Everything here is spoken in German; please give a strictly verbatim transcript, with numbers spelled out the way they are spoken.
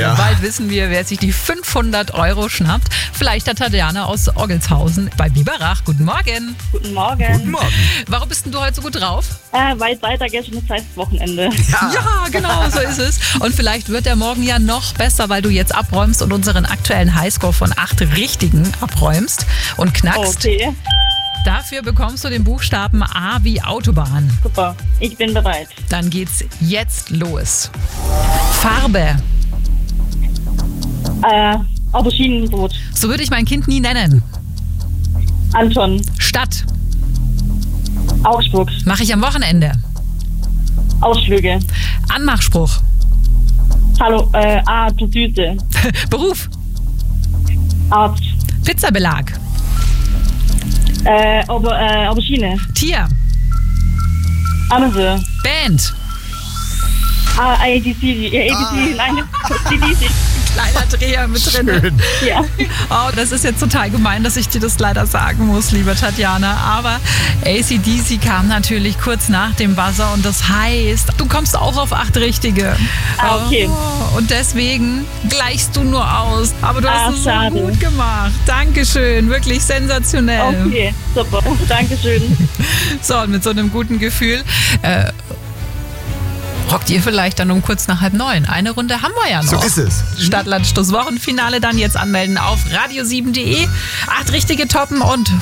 Ja. Bald wissen wir, wer sich die fünfhundert Euro schnappt. Vielleicht der Tatjana aus Orgelshausen bei Biberach. Guten Morgen. Guten Morgen. Guten Morgen. Warum bist denn du heute so gut drauf? Äh, weil Freitag ist schon das heißt Wochenende. Ja, genau, so ist es. Und vielleicht wird der Morgen ja noch besser, weil du jetzt abräumst und unseren aktuellen Highscore von acht Richtigen abräumst und knackst. Okay, Dafür bekommst du den Buchstaben A wie Autobahn. super. Ich bin bereit. Dann geht's jetzt los. Farbe. Äh, Auberginenbrot. So würde ich mein Kind nie nennen. Anton. Stadt. Augsburg. Mache ich am Wochenende. Ausflüge. Anmachspruch. Hallo, äh, A, zur Süße. Beruf. Arzt. Pizzabelag. Äh, Auber, äh, Aubergine. Tier. Amazon. Band. A, A, D, C, äh, A, D, C, nein, C, D, C. Kleiner Dreher mit drin. Schön. Ja. Oh, das ist jetzt total gemein, dass ich dir das leider sagen muss, liebe Tatjana. Aber A C D C kam natürlich kurz nach dem Buzzer und das heißt, du kommst auch auf acht Richtige. Ah, okay. Oh, und deswegen gleichst du nur aus. Aber du Ah, hast es so schade. gut gemacht. Dankeschön, wirklich sensationell. Okay, super. Dankeschön. So, und mit so einem guten Gefühl äh, rockt ihr vielleicht dann um kurz nach halb neun. Eine Runde haben wir ja noch. So ist es. Stadtland Schluss Wochenfinale dann jetzt anmelden auf radio sieben punkt de. Acht richtige toppen und